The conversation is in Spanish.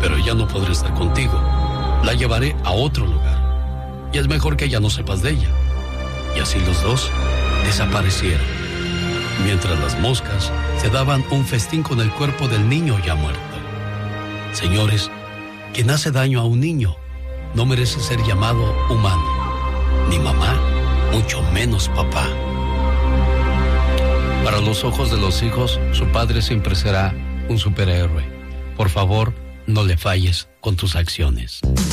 pero ella no podrá estar contigo. La llevaré a otro lugar. Y es mejor que ya no sepas de ella. Y así los dos desaparecieron, mientras las moscas se daban un festín con el cuerpo del niño ya muerto. Señores, quien hace daño a un niño no merece ser llamado humano, ni mamá, mucho menos papá. Para los ojos de los hijos, su padre siempre será un superhéroe. Por favor, no le falles con tus acciones.